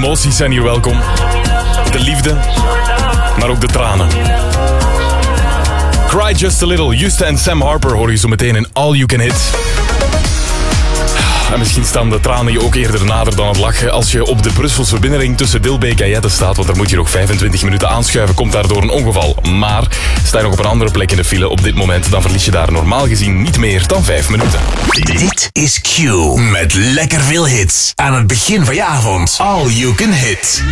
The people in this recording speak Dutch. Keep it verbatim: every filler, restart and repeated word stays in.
emoties zijn hier welkom. De liefde, maar ook de tranen. Cry Just a Little, Juste en Sam Harper hoor je zo meteen in All You Can Hit. En misschien staan de tranen je ook eerder nader dan het lachen als je op de Brusselse binnenring tussen Dilbeek en Jette staat, want daar moet je nog vijfentwintig minuten aanschuiven, komt daardoor een ongeval. Maar sta je nog op een andere plek in de file op dit moment, dan verlies je daar normaal gezien niet meer dan vijf minuten. Dit is Q met lekker veel hits aan het begin van je avond. All You Can Hit.